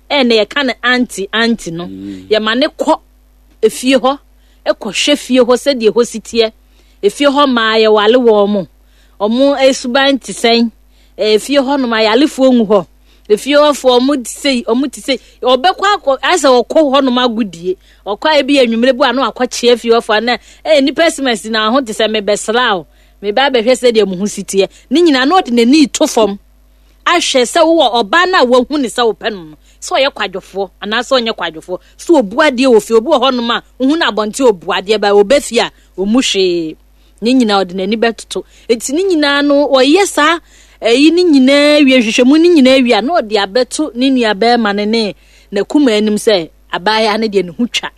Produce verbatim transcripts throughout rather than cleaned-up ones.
e na ye kan anti anti no ye ma ne kɔ efie hɔ e kɔ hwɛ fie hɔ sɛ de hɔ sitie efie hɔ ma ye wale wo mo omo esuban ti sen efie hɔ no ma yalefo ngu hɔ efie hɔ fo omo sei omo ti sei obekwa akɔ asa okɔ hɔ no ma gudie okɔ e bi anwumre bu ano akɔ kye efie hɔ fo na e ni pessimist na ho ti sɛ me besrao me ba be hwɛ sɛ de mo ho sitie ni nyina no de nani to fam ahwɛ sɛ wo oba na wo hu ne sɛ wo pɛ no so ye kwadwofo ana so onye kwadwofo so obuade wo fi obu ho no ma hu na abonte obuade ba obefia omuhwe ni nyina ode nani betoto eti ni nyina no oyɛ sa eyi ni nyina wie hwehwemu ni nyina wie na ode abeto ni nua ba ma ne ne na kuma anim sɛ abaya ne de ne hu twa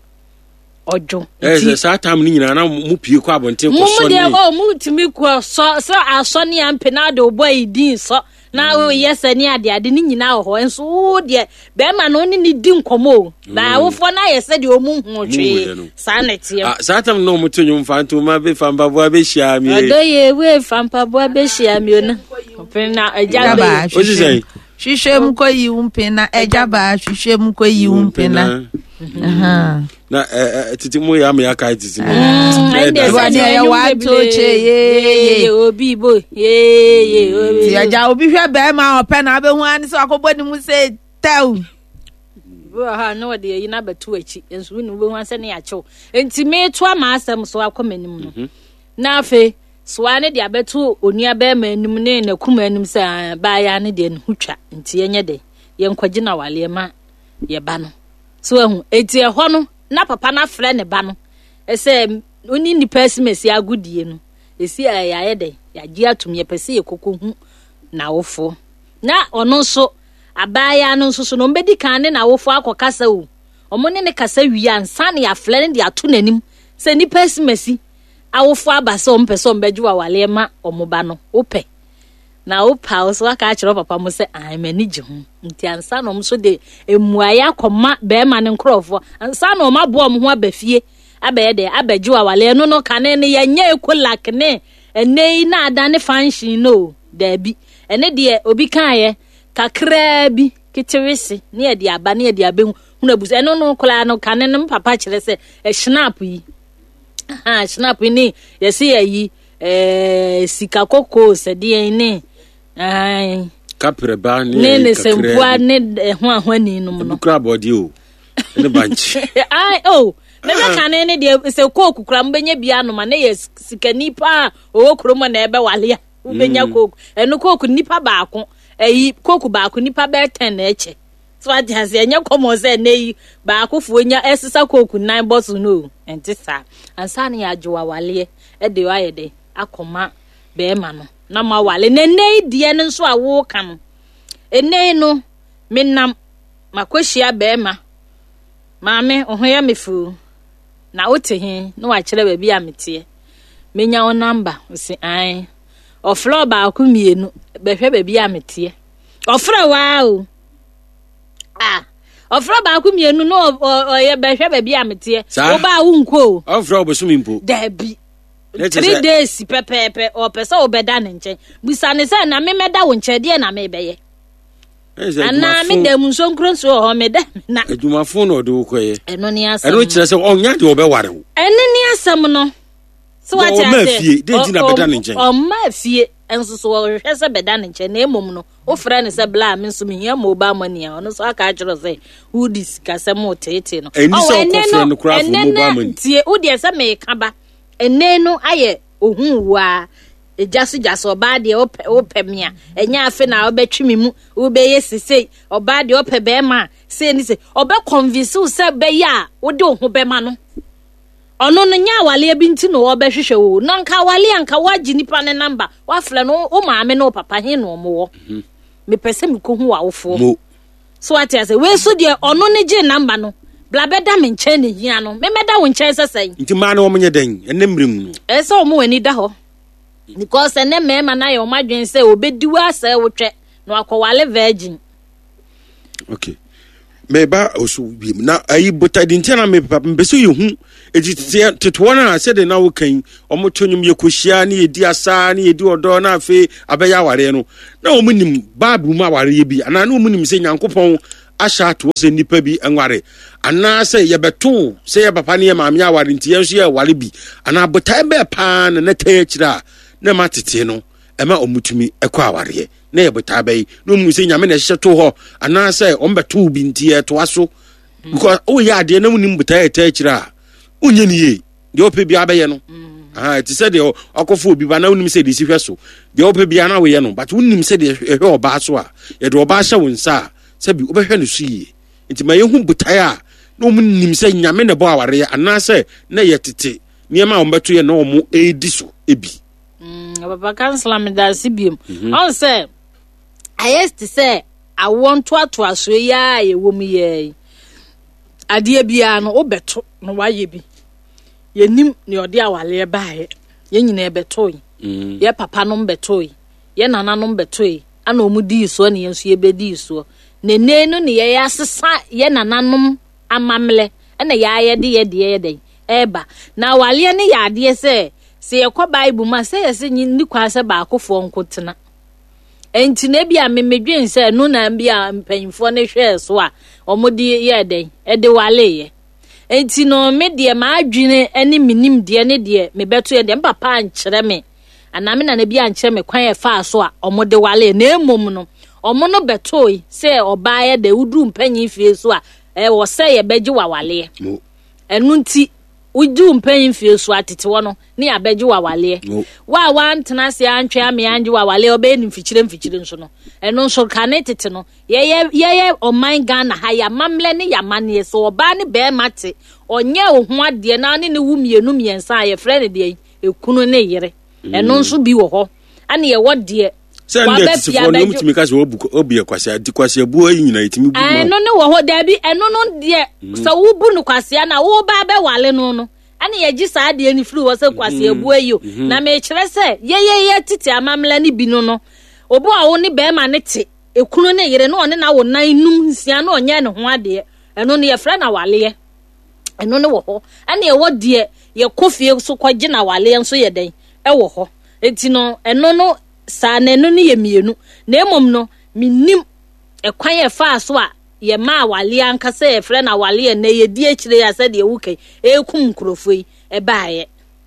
ojo eh sa tam ni nyina na mu pie kɔ abonte kɔ so ni mu de o mu timi kɔ so so aso ne ampe na de oboy din so na o yes ani ade ade ni nyina ho enso wo de be ma no ni ni di nkomo na wo fo na yes de o mu hu twe sa na tie ah sa tam no muto nyum fanto ma be famba bo abehia mi odo ye we famba bo abehia mi ona opena ajabe o ji say hwehwem ko yi umpena ejaba hwehwem ko yi umpena aha na eh titi mo ya me aka titi mo ande ya wato che ye ye obi bo ye ye obi ti aja obi hwe be ma ope na abehu ani so akobo ni mu se taw bo ha no de yi na betu achi enso ni bo hu anse ne ya chew enti me to ama asem so akomanim no na afe so ane de abetu onua be ma anim ne na kuma anim se ba ya ne de hutwa enti yenye de yenkwaji na wale ma ye ba no so ehu eti e ho no na papa na frɛ ne ba no ese oni ni pessimist ya agudie no esi ayaye de ya gi atum ye pese ye kokohu na wofo na ono so abaya no nso so no mbedi kan ne na wofo akokasa o omo ne ne kasa wi ansa ne ya frɛ ne de ato nanim se ni pessimist awofo abasa ompese ombeju wa wale ma omoba no opɛ na opa o so aka akiro papa mo se ai mani gye ho nti ansa no so de emuaya koma be ma ne nkrofo ansa no ma bo om ho abafie abaye de abagye wa wale no no kane ne yenye ekolak ne ene na ada ne function no da bi ene de obi kan ye kakra bi kitewese ne ye de aba ne ye de abehu huna busu eno no kola no kane ne papa kire se e snap yi ha snap ni ye se yi eh sika koko se de ni ai kapre ba ni ne ne sempua ne ho ahwani no no kura body o ne banchi ai oh ne ka ne ne de se koku kura mbenya bia no ma ne ye sika nipa o kuroma na ebe wale a ubenya koku eno koku nipa baako eyi koku baako nipa be ten na eche so adi hase enya komo se ne yi baako fu onya esisa koku nine boss no enti sa ansa ne ya jowa wale e de wa ye de akoma be ma no na ma wale ne ne die ne nso awo ka no ene no menam makohia be ma maame ohoya mefu na ote hin no wa kire ba bia metie menya o number osi ai ofro ba akumienu be hwe ba bia metie ofro wa o ah ofro ba akumienu no oye be hwe ba bia metie o ba wu nko ofro bo sumi mpo da bi three days pepepe o pesa obeda ne nche busane se na me meda wo nche de na me beye ana me dem nso nkronso ho me da na adwumafo no de wokoye eno ni asem eno kire se onya de obeware wo eno ni asem no so what ya say de di na beda ne nche o ma fie enso so wo hwe se beda ne nche na emom no o fra ne se bla me nso me hia mo ba mani a ono so aka akiro se udis kasem o tete no o eno no kra fo mo ba mani tie udi se me ka ba ene no aye ohun wa ejaso jaso oba de ope ope mia enya afe na obetwi mu obeye sesei oba de ope be ma se ni se obe convince u se be ya ode ohun be ma no ono no nya wale bi nti no obe hwehwe wo no nka wale anka wagi nipa ne number wa fle no o maame no papa hin no mo wo me pese me ko hu wa wofo so ati ase we so de ono ne je number no bla beda me nche ne hia no me meda wo nche sesei nti ma na wo menye den enemrem no e se o mo wani da ho because ene mema na yo madwen se obediwa asa wotwe no akwale virgin okay me ba oso bi na ayi botadi ntena me papa mbeso yehu ejiti tetwo na se de na wo kan omotonyum yekohia na yedi asa na yedi odo na afi abeya ware no na omunim babu mu aware ye bi ana na omunim se nyankopon asha to se nipa bi enware ana se ye beto se ye papa ne ye maame aware nti ye so ye ware bi ana botai be pa na na tay akira na matete no ema omutumi ekọ aware na ye botai be no mu se nyame na hye to ho ana se ombeto bi nti e to aso because o ya ade na mu nim botai tay akira onye ni ye de ope bi abaye no ah it said the akofo obi ba na unim se de si hweso de ope bia na we ye no but unim se de ehwe oba so a ye de oba hye wonsa se bi obehwe no so yi nti ma ye hu butai a na unim se nyame ne bo aware ya ana se na ye tete niam a ombeto ye na omo edi so ebi mm baba kansala me da sibiem on se ayest se I want to to aso ya ye wo mi ye ade bia no obeto no waye bi yenim ne ode awale baaye ye nyina ebetoyi mm. ye papa no mbetoyi ye nana no mbetoyi ana omudi so ne yenso ye bedi so ne nenu ne ye asesa ye nana no amamle ena ya ye de ye de ye de eba na awale ne ya de se se ye kwa bible ma se ye se ni kwa se ba akofo nkotena enti na bia memedwen se no na bia mpanyimfo ne hwe so a omudi ye de e de wale ye enti no me de ma adwene ani minim de ne de me beto ye de papa ankyere me ana me na na bia ankyere me kwan ye fa so a omode wale na emom no omo no betoi se oba ye de udru mpanyin fie so a e wo se ye beji wa wale enu nti udu mpanyin fie so atete wo no ne ya beji wa wale wa wa ntena se antwe ame anje wa wale obe ni mfikyire mfikyire nso no enu nso kane tete no ye ye ye o man Ghana ha ya mamle ne ya mane so oba ne be mate onye ohu ade na ne ne wu mienu miensa ye frɛ ne de ekunu ne yere enu nso bi wo ho ane ye wo de Send it to one to make us obi akwase adi kwase abu ayi nyina etimi bu ma. Eno ne wo ho da bi eno no de so wo bu no kwase na wo ba be wale no no. Ane ye gi sa de ni flu wo se kwase abu ayi na me kire se ye ye ye titi amamla ni bi no no. Obu a wo ni be ma ne te ekunu ne yere no one na wo nan num nsia na onye ne ho ade. Eno ne ye fra na wale. Eno ne wo ho. Ane ye wo de ye kofie so kwaje na wale nso ye den e wo ho. Enti no eno no sa nenu ne ye mienu na emom no minim ekwan ye fa so a ye ma wale anka se ye frɛ na wale na ye di akire ya se de wukai ekum krofoi e baaye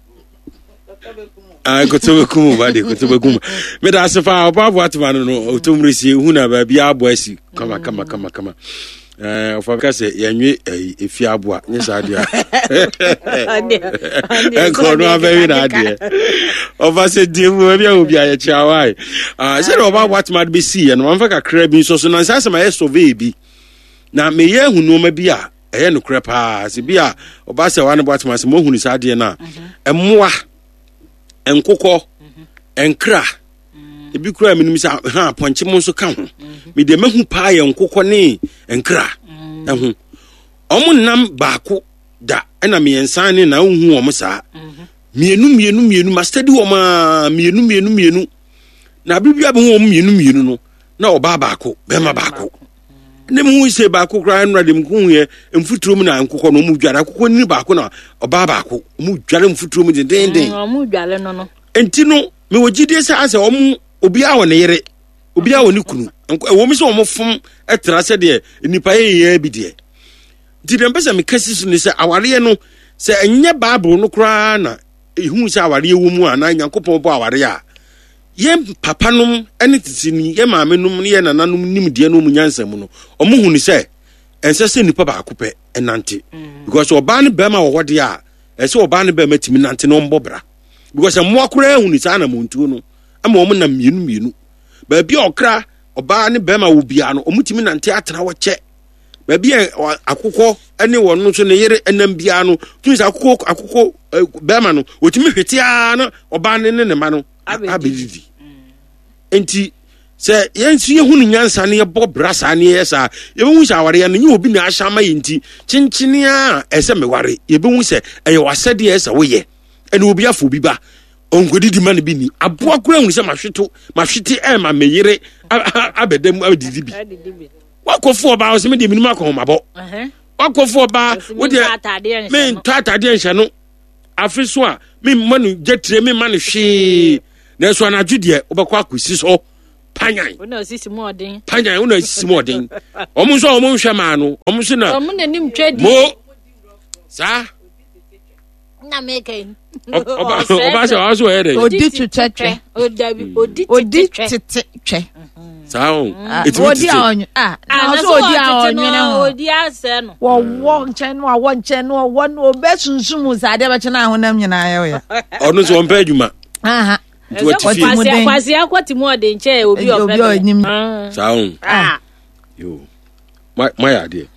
ah kotobe kum ba de kotobe kum me da sefa obabu atuma no otomresi hu na ba bia abo asi kama kama kama kama eh ofa ka se yanwe efi abo a nyesa de a e ko no abewi na de ofa se di mu bia obi aye chiawai ah se obabu atuma be si ye no amfa kakra bi so so na nsa ma ye survey bi na me ye hu no ma bi a eye no kra pa se bi a oba se wa no atuma se mo hu ni sa de na emmoa enkokɔ enkra ebi kura minim sa ha ponche mo so ka ho me de mahu pa ye nkokɔ ne enkra ehu omo nam baako da na me yensan ne na hu omo saa mienu mienu mienu ma study wo ma mienu mienu mienu na bibia be hu omo mienu mienu no na oba baako be ma baako ne mu se baako kura no de mku ye mfuturo mu na nkokɔ no mu dwara kokɔ ni baako na oba baako mu dwara mfuturo mu den den mu dwale no no enti no me wogide se ase omo obi a wo ne yere obi a wo ne kunu wo mi se omo fom etra se de nipa ye ye bi de di dem pese me kasi so ne se aware no se enye bible no kura na ehu se aware wo mu ana nyankopɔn bo aware a ye papa nom ene titini ye maame nom ne ye nananom nim de no mu nyansam no omo hu ni se ense se nipa ba akopɛ enante because oba ne bema wo hode a ese oba ne bema timi nante no mbobra because mo akora hu ni sa na montuo no ama omo na mienu mienu ba bia okra oba ne bema wo bia no omo timi nante atena wo che ba bia akokɔ ene wo no so ne yere enam bia no tun sa akokɔ akokɔ bema no otimi hwetia no oba ne ne ma no abedidi enti se yensu ye hunu nyansa ne ye bo brasa ne ye sa ye behu sha ware ye ne obi na ahya ma yenti chinchini a ese me ware ye behu se eye wasede ye sa wo ye ene obi afo bi ba ongodidi ma ne bi ni aboa kura hunu se mahweto mahwete e ma meyere abedam abedidi bi wakofo ba o se me de minima ko mabɔ wakofo ba wo de me ntata de nhye no afiso a me manu jetire me manu hwe na so anadwo de obekɔ akosi so panyan una osisi mo odin panyan una osisi mo odin omo so omo hwe ma no omo so na omo nanim twedi mo sa na make oba oba so aso ere odi tutwetwe odabi odi odi tetwe sa o odi a ah na so odi a onwene odi ase no wo wo nchen no wo nchen no wo no obesunsumu sa de be chena honam nyina ayo ya ono so ompa adwuma aha kwasi kwasi akwati mu ode nche obi ope obi onim sa o ah yo my my idea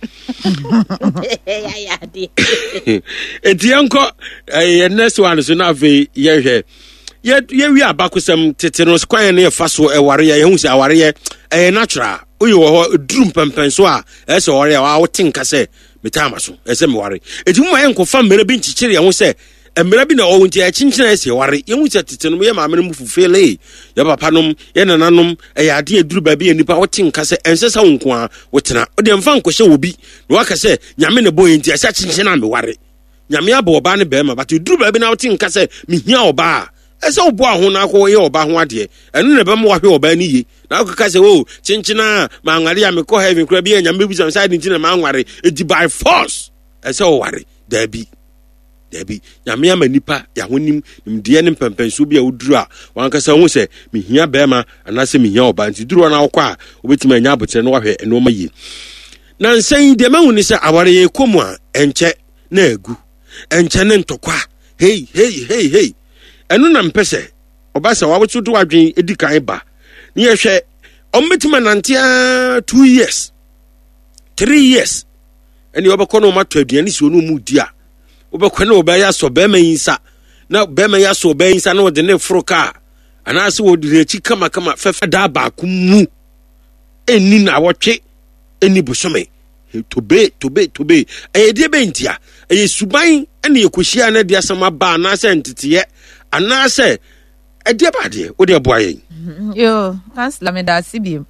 ya ya de etianko eh next one so na ve ye hwe ye ye wi abakosam tete no kwan ne fa so eware ye hu se aware ye eh natural oyi wo ho drum pempen so a e se wore wa wotinka se metama so e se me ware eti mu ma ye nkofa mmere bi nchichire ye hu se mmere bi na o wonti a chinchina e se ware ye hu se tete no ye ma me mu fufele ye papa nom ye nananom e ya de aduru ba bi enipa wotinka se ense sa wonko a wotena o de mfa nkɔhye obi na waka se nyame ne boye nti a sha chinchina me ware nyame aba oba ne be ma but duru ba bi na wotinka se mihia oba ese obo aho na akọ ye oba ho ade enu ne be mo wahwe oba ni ye na akọ se o chinchina ma nware ya me ko heaven kura bi enya mebu sam side ntina ma nware edi by force ese o ware da bi da bi nyame ama nipa ya honim nimde ne mpempenso bi a oduru a wanka se ho se mihia be ma anase mihia oba nti duru na akọ a obetima enya abotre no wahwe eno ma ye na nsan de ma hu ni se aware ye komu a enche na egu enche ne ntokwa hey hey hey hey enu na mpese obasa wabutu to adwen edikan ba ne yehwe ombetima nantia two years three years eni obekọ no mato aduane si onu mu dia obekọ na obaya so be mayinsa na be maya so be yinsa na ode ne froka ana se wodi rechi kama kama fefe da ba ku mu eni na wotwe eni busome tobe tobe tobe e de bentia e suban eni ekohia na dia sama ba na se ntetiye ana se e de ba de o de boa yen yo kansla me da sibiem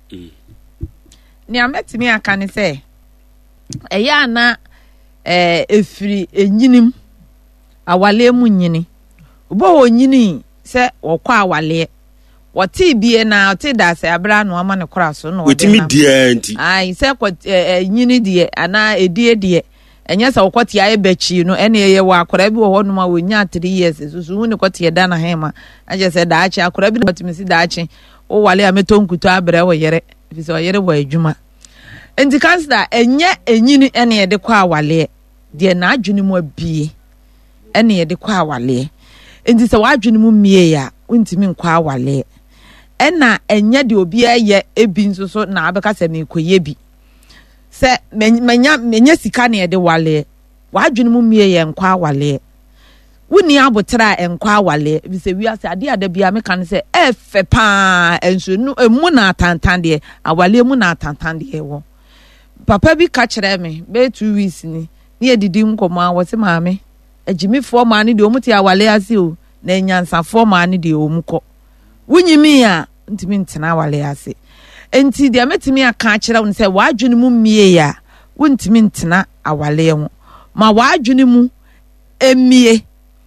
ni ametimi aka ne se e ya na eh efiri enyinim awale mu nyini obo wo nyini se wokọ awale woti bie na oti da se abra no ama ne kora so no wotimi die nti ai se kwa nyini die ana edie die enya sa wokoti aye bachi no ene ye wa akora bi wo ho no ma wonya three years susu hu ne koti ye da na hema aje se da achi akora bi batimi si da achi o wale ameto nkuto abere wo yere fi se wo yere wo adwuma enti kansda enye enyini ene ye de kwa awale de na adwene mu abie ene ye de kwa awale enti se wa adwene mu mie ya untimi nkwa awale ena enye de obi aye ebi nsoso na abeka se me koye bi se menya menya sika na ye de wale wa adwene mu mie ye nkwa awale wuni abotra enkwa awale bi se wi ase ade ade bia me kan se efe pa enso nu emu na atantan de awale mu na atantan de wo papa bi ka kire me be two weeks ni ni edidi nkomo a wo se maame agimi fo ma ne de omuti awale ase o na nyansa fo ma ne de omukọ wunyimi a ntimi ntena awale ase enti de ametimi aka kire wo se wa adwene mu mie ya wuntimi ntena awale ho ma wa adwene mu emie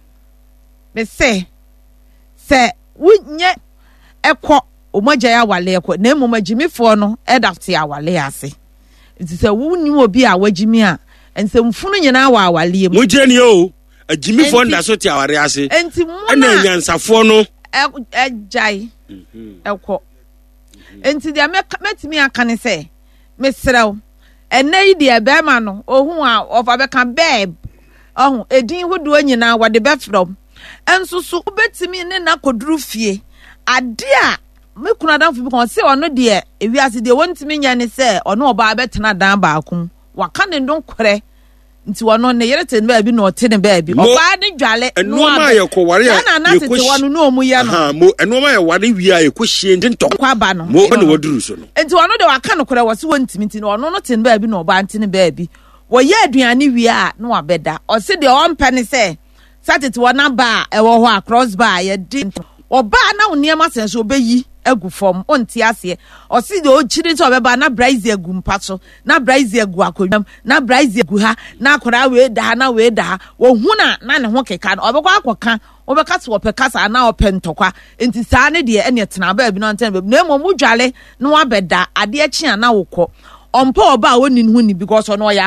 me se se wunye ekọ omagya ya awale ekọ na emu magimi fo no edafte awale ase enti se wunni obi a wagimi a ensemfunu nyina wa awale mu mujeni o agimi fo nda so ti aware ase enti mu na nyansafo no ejai ekọ enti dia metimi aka ne se mesrew enai dia be ma no ohun a ofa be kan babe ohun edin hudu nyina wade be from ensusu obetimi ne na koduru fie ade a me kuna dan fu bi kon se ono de ewiase de wontimi nya ne se ono oba betena dan ba akum waka ne ndon kore nti wono ne yere ten ba bi no te ne ba bi oba ne dwale no ma ye ko ware ya na na tete wono no omu ya no ha mo eno ma ye ware wi a ye ko hie ndi ntoko kwa ba no mo ne woduru so no nti wono de waka no kore wo se wontimi nti no no te ne ba bi no oba nti ne ba bi wo ye aduane wi a no abeda o se de o mpa ne se satete wona ba e wo ho across bar ye di oba na woniema senso obeyi egu form onti ase o si de o chiri to obeba na braize egu mpaso na braize egu akonwam na braize egu ha na akora we da na we da wo huna na ne ho keka obekwa akoka wobɛka se wɔpɛ kasa anaa wɔpɛ ntɔkwa nti saa ne deɛ ɛne tena baabi no ntɛn baabi na mmom wodwale na wabɛda adeɛ kye anaa wokɔ ɔmpa ɔba a wɔni ho ni because ɔno ɔyɛ